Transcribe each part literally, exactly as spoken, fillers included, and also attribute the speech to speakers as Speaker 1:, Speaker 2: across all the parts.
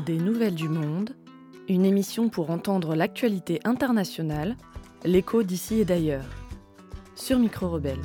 Speaker 1: Des Nouvelles du Monde, une émission pour entendre l'actualité internationale, l'écho d'ici et d'ailleurs, sur Micro Rebelle.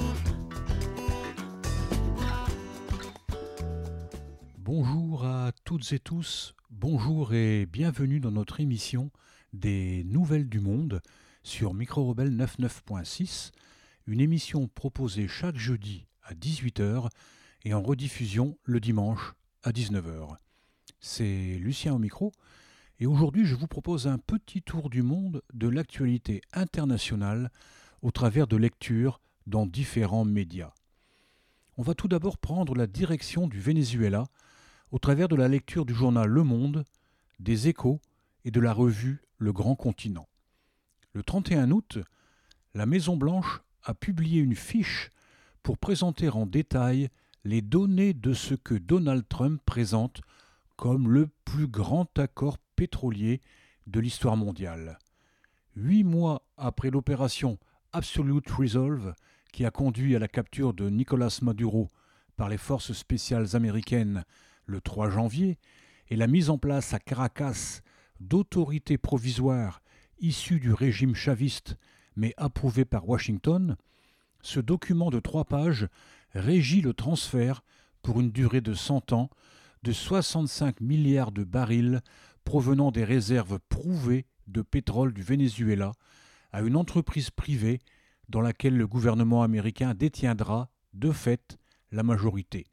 Speaker 2: Bonjour à toutes et tous, bonjour et bienvenue dans notre émission Des Nouvelles du Monde sur Micro Rebelle quatre-vingt-neuf point six, une émission proposée chaque jeudi à dix-huit heures et en rediffusion le dimanche à dix-neuf heures. C'est Lucien au micro et aujourd'hui je vous propose un petit tour du monde de l'actualité internationale au travers de lectures dans différents médias. On va tout d'abord prendre la direction du Venezuela au travers de la lecture du journal Le Monde, des Échos et de la revue Le Grand Continent. Le trente et un août, la Maison-Blanche a publié une fiche pour présenter en détail les données de ce que Donald Trump présente comme le plus grand accord pétrolier de l'histoire mondiale. Huit mois après l'opération Absolute Resolve, qui a conduit à la capture de Nicolás Maduro par les forces spéciales américaines le trois janvier, et la mise en place à Caracas d'autorités provisoires issues du régime chaviste, mais approuvées par Washington, ce document de trois pages régit le transfert, pour une durée de cent ans, de soixante-cinq milliards de barils provenant des réserves prouvées de pétrole du Venezuela à une entreprise privée dans laquelle le gouvernement américain détiendra, de fait, la majorité.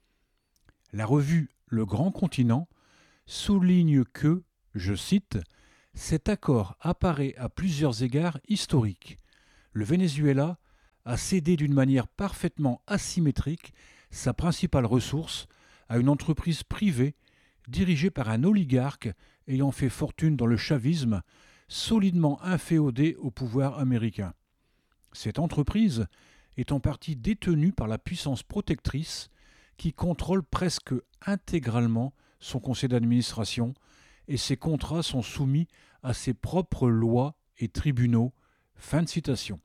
Speaker 2: La revue Le Grand Continent souligne que, je cite, « Cet accord apparaît à plusieurs égards historique. Le Venezuela a cédé d'une manière parfaitement asymétrique sa principale ressource à une entreprise privée dirigée par un oligarque ayant fait fortune dans le chavisme, solidement inféodé au pouvoir américain. Cette entreprise est en partie détenue par la puissance protectrice qui contrôle presque intégralement son conseil d'administration et ses contrats sont soumis à ses propres lois et tribunaux. » Fin de citation.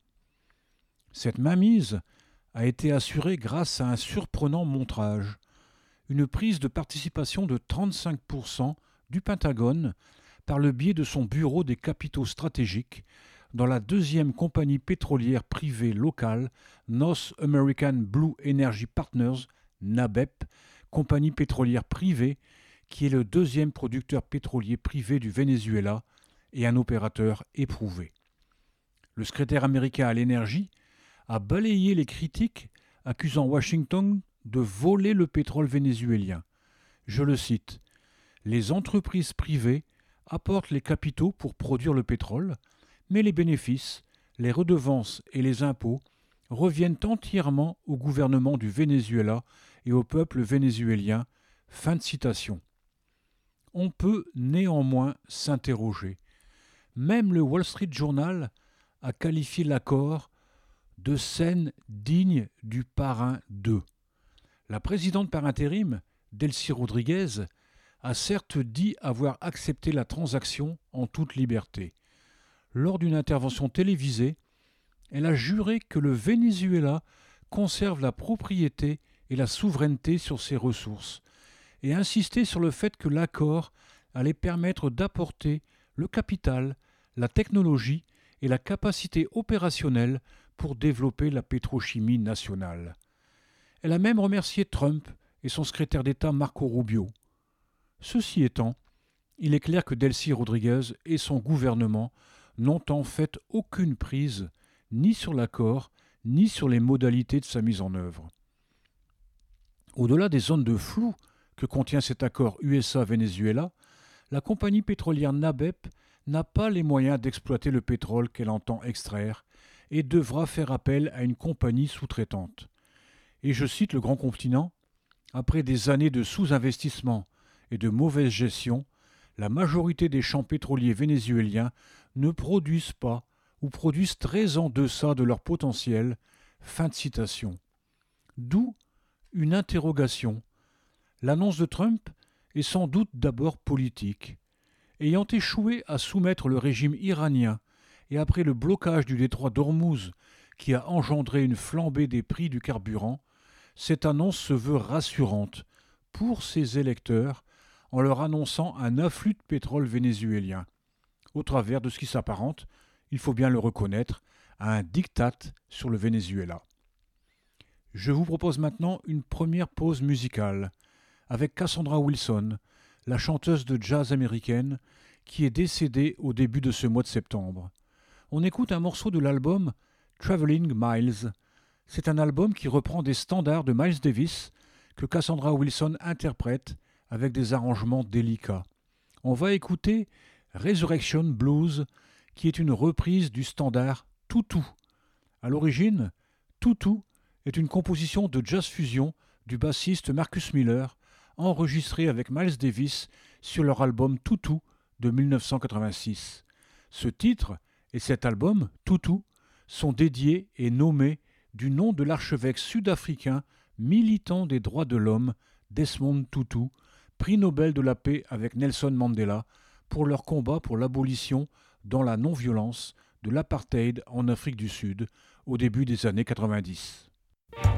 Speaker 2: Cette mainmise a été assurée grâce à un surprenant montrage, une prise de participation de trente-cinq pour cent du Pentagone par le biais de son bureau des capitaux stratégiques dans la deuxième compagnie pétrolière privée locale North American Blue Energy Partners, N A B E P, compagnie pétrolière privée qui est le deuxième producteur pétrolier privé du Venezuela et un opérateur éprouvé. Le secrétaire américain à l'énergie a balayé les critiques accusant Washington de voler le pétrole vénézuélien. Je le cite, « Les entreprises privées apportent les capitaux pour produire le pétrole, mais les bénéfices, les redevances et les impôts reviennent entièrement au gouvernement du Venezuela et au peuple vénézuélien. » Fin de citation. On peut néanmoins s'interroger. Même le Wall Street Journal a qualifié l'accord de scène digne du parrain deux. La présidente par intérim, Delcy Rodriguez, a certes dit avoir accepté la transaction en toute liberté. Lors d'une intervention télévisée, elle a juré que le Venezuela conserve la propriété et la souveraineté sur ses ressources et insisté sur le fait que l'accord allait permettre d'apporter le capital, la technologie et la capacité opérationnelle pour développer la pétrochimie nationale. Elle a même remercié Trump et son secrétaire d'État Marco Rubio. Ceci étant, il est clair que Delcy Rodriguez et son gouvernement n'ont en fait aucune prise ni sur l'accord, ni sur les modalités de sa mise en œuvre. Au-delà des zones de flou que contient cet accord U S A-Venezuela, la compagnie pétrolière N A B E P n'a pas les moyens d'exploiter le pétrole qu'elle entend extraire et devra faire appel à une compagnie sous-traitante. Et je cite Le Grand Continent, « Après des années de sous-investissement et de mauvaise gestion, la majorité des champs pétroliers vénézuéliens ne produisent pas ou produisent très en deçà de leur potentiel. » Fin de citation. D'où une interrogation. L'annonce de Trump est sans doute d'abord politique. Ayant échoué à soumettre le régime iranien et après le blocage du détroit d'Ormuz qui a engendré une flambée des prix du carburant, cette annonce se veut rassurante pour ses électeurs en leur annonçant un afflux de pétrole vénézuélien, au travers de ce qui s'apparente, il faut bien le reconnaître, à un diktat sur le Venezuela. Je vous propose maintenant une première pause musicale avec Cassandra Wilson, la chanteuse de jazz américaine qui est décédée au début de ce mois de septembre. On écoute un morceau de l'album Traveling Miles. C'est un album qui reprend des standards de Miles Davis que Cassandra Wilson interprète avec des arrangements délicats. On va écouter Resurrection Blues, qui est une reprise du standard Toutou. À l'origine, Toutou est une composition de jazz fusion du bassiste Marcus Miller, enregistrée avec Miles Davis sur leur album Toutou de dix-neuf cent quatre-vingt-six. Ce titre et cet album, Toutou, sont dédiés et nommés du nom de l'archevêque sud-africain militant des droits de l'homme, Desmond Tutu, prix Nobel de la paix avec Nelson Mandela, pour leur combat pour l'abolition dans la non-violence de l'apartheid en Afrique du Sud au début des années quatre-vingt-dix.